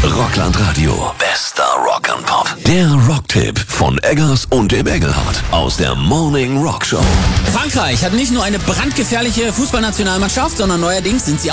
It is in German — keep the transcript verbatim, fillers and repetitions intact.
Rockland Radio. Bester Rock and Pop. Der Rocktipp von Eggers und dem Engelhardt aus der Morning Rock Show. Frankreich hat nicht nur eine brandgefährliche Fußballnationalmannschaft, sondern neuerdings sind sie